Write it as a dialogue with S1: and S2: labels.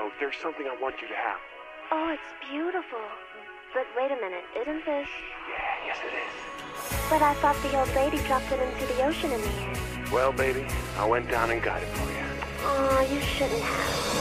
S1: though, there's something I want you to have.
S2: Oh, it's beautiful. But wait a minute, isn't this...
S1: Yeah, yes it is.
S2: But I thought the old lady dropped it into the ocean in the end.
S1: Well, baby, I went down and got it for you.
S2: Oh, you shouldn't have.